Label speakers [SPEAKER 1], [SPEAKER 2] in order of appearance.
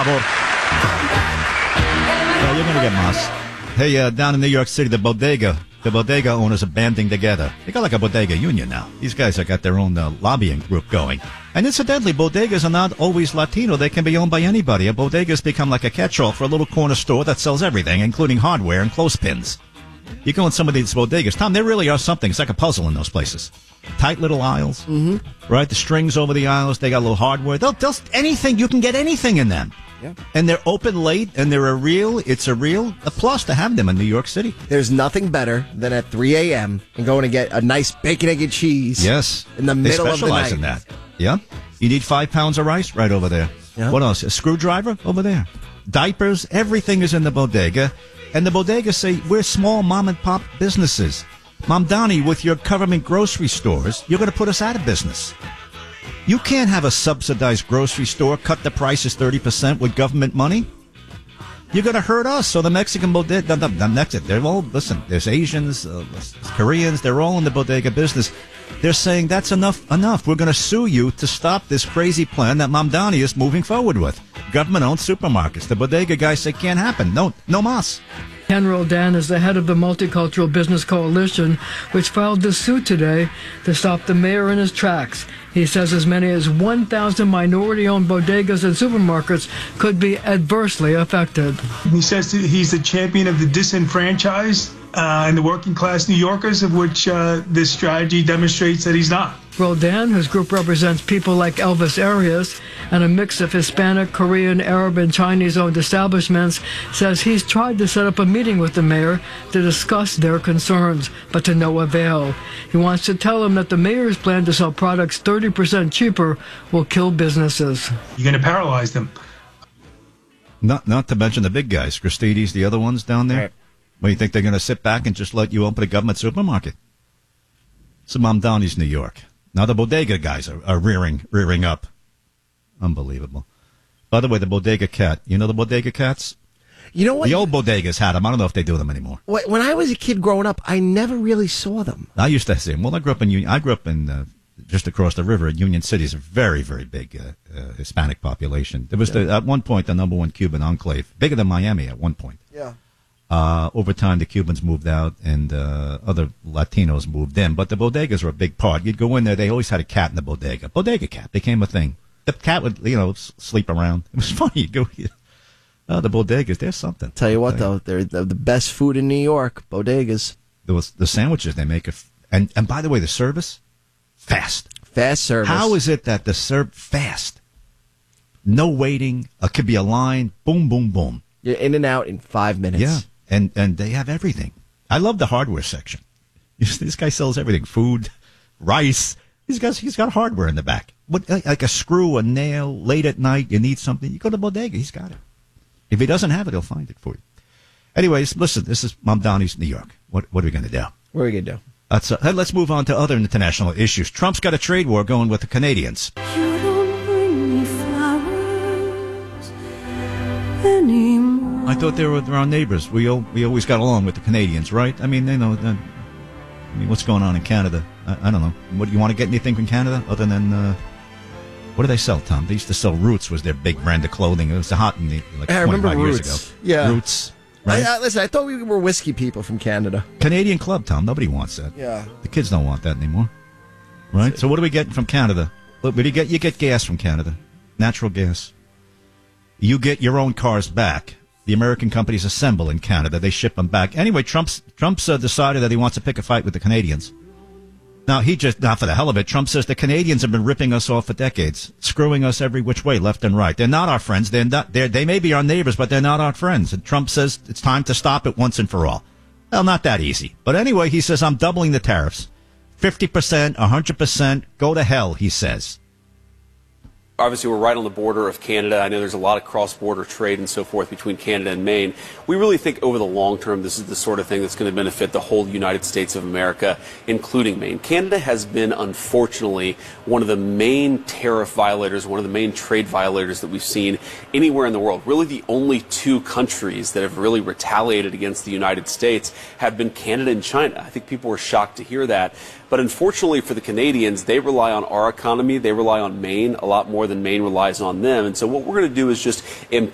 [SPEAKER 1] favor. You're going to get moss. Hey, down in New York City, the bodega owners are banding together. They got like a bodega union now. These guys have got their own lobbying group going. And incidentally, bodegas are not always Latino. They can be owned by anybody. A bodega's become like a catch-all for a little corner store that sells everything, including hardware and clothespins. You go in some of these bodegas, Tom, there really are something. It's like a puzzle in those places. Tight little aisles, right? The strings over the aisles. They got a little hardware. They'll anything. You can get anything in them. Yeah. And they're open late, and it's a plus to have them in New York City.
[SPEAKER 2] There's nothing better than at 3 a.m. and going to get a nice bacon, egg, and cheese.
[SPEAKER 1] Yes.
[SPEAKER 2] In the middle of the night.
[SPEAKER 1] They specialize in that. Yeah. You need 5 pounds of rice right over there. Yeah. What else? A screwdriver over there. Diapers. Everything is in the bodega. And the bodegas say, we're small mom-and-pop businesses. Mom Donnie, with your government grocery stores, you're going to put us out of business. You can't have a subsidized grocery store cut the prices 30% with government money. You're going to hurt us. So the Mexican bodega, they're all, listen, there's Asians, Koreans, they're all in the bodega business. They're saying that's enough. We're going to sue you to stop this crazy plan that Mom Donnie is moving forward with. Government-owned supermarkets. The bodega guys say can't happen. No mas.
[SPEAKER 3] Ken Roldan is the head of the Multicultural Business Coalition, which filed this suit today to stop the mayor in his tracks. He says as many as 1,000 minority-owned bodegas and supermarkets could be adversely affected.
[SPEAKER 4] He says he's the champion of the disenfranchised and the working-class New Yorkers, of which this strategy demonstrates that he's not.
[SPEAKER 3] Roldan, whose group represents people like Elvis Arias and a mix of Hispanic, Korean, Arab, and Chinese-owned establishments, says he's tried to set up a meeting with the mayor to discuss their concerns, but to no avail. He wants to tell him that the mayor's plan to sell products 30% cheaper will kill businesses.
[SPEAKER 4] You're going to paralyze them.
[SPEAKER 1] Not to mention the big guys, Christides, the other ones down there. Right. Well, you think they're going to sit back and just let you open a government supermarket? So Mom Donnie's New York. Now the bodega guys are rearing up. Unbelievable. By the way, the bodega cat. You know the bodega cats?
[SPEAKER 2] You know what?
[SPEAKER 1] The old bodegas had them. I don't know if they do them anymore.
[SPEAKER 2] When I was a kid growing up, I never really saw them.
[SPEAKER 1] I used to see them. Well, I grew up in just across the river at Union City. Is a very, very big Hispanic population. There was at one point the number one Cuban enclave, bigger than Miami at one point.
[SPEAKER 2] Yeah.
[SPEAKER 1] Over time, the Cubans moved out and other Latinos moved in. But the bodegas were a big part. You'd go in there, they always had a cat in the bodega. Bodega cat became a thing. The cat would, sleep around. It was funny. You'd go, the bodegas, there's something.
[SPEAKER 2] Tell you what, though, they're the best food in New York, bodegas.
[SPEAKER 1] The sandwiches they make, and by the way, the service, fast.
[SPEAKER 2] Fast service.
[SPEAKER 1] How is it that the fast? No waiting. It could be a line. Boom, boom, boom.
[SPEAKER 2] You're in and out in 5 minutes.
[SPEAKER 1] Yeah. And they have everything. I love the hardware section. This guy sells everything: food, rice. He's got hardware in the back. Like a screw, a nail. Late at night, you need something. You go to the bodega. He's got it. If he doesn't have it, he'll find it for you. Anyways, listen. This is Mom Donnie's New York. What are we going to do?
[SPEAKER 2] What are we going to do?
[SPEAKER 1] Let's move on to other international issues. Trump's got a trade war going with the Canadians.
[SPEAKER 5] You don't bring me flowers anymore.
[SPEAKER 1] I thought they were our neighbors. We always got along with the Canadians, right? I mean, they know. What's going on in Canada? I don't know. What do you want to get anything from Canada other than what do they sell, Tom? They used to sell Roots was their big brand of clothing. It was hot in 25 years ago.
[SPEAKER 2] Yeah,
[SPEAKER 1] Roots. Right?
[SPEAKER 2] Listen, I thought we were whiskey people from Canada.
[SPEAKER 1] Canadian Club, Tom. Nobody wants that.
[SPEAKER 2] Yeah,
[SPEAKER 1] the kids don't want that anymore, right? So what are we getting from Canada? Look, you get gas from Canada, natural gas. You get your own cars back. The American companies assemble in Canada. They ship them back. Anyway, Trump's decided that he wants to pick a fight with the Canadians. Now, not for the hell of it, Trump says the Canadians have been ripping us off for decades, screwing us every which way, left and right. They're not our friends. They may be our neighbors, but they're not our friends. And Trump says it's time to stop it once and for all. Well, not that easy. But anyway, he says, I'm doubling the tariffs. 50%, 100%, go to hell, he says.
[SPEAKER 6] Obviously, we're right on the border of Canada. I know there's a lot of cross-border trade and so forth between Canada and Maine. We really think over the long term, this is the sort of thing that's going to benefit the whole United States of America, including Maine. Canada has been, unfortunately, one of the main tariff violators, one of the main trade violators that we've seen anywhere in the world. Really, the only two countries that have really retaliated against the United States have been Canada and China. I think people were shocked to hear that. But unfortunately for the Canadians, they rely on our economy. They rely on Maine a lot more than Maine relies on them. And so what we're going to do is just